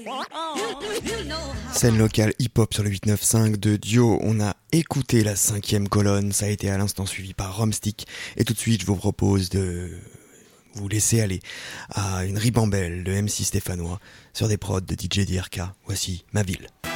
Scène locale hip-hop sur le 895 de Dio. On a écouté la 5e colonne, ça a été à l'instant suivi par Romstick. Et tout de suite, je vous propose de vous laisser aller à une ribambelle de MC Stéphanois sur des prods de DJ DRK. Voici Ma Ville.